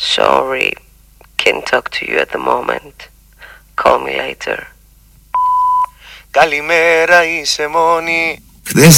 Sorry, can't talk to you at the moment. Call me later. Καλημέρα, είσαι μόνη. Χθες